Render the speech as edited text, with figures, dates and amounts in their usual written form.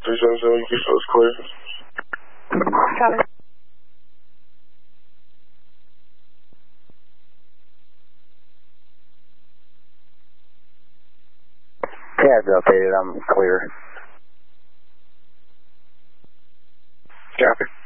377, you show us clear. Copy. CAD's updated, I'm clear. Copy.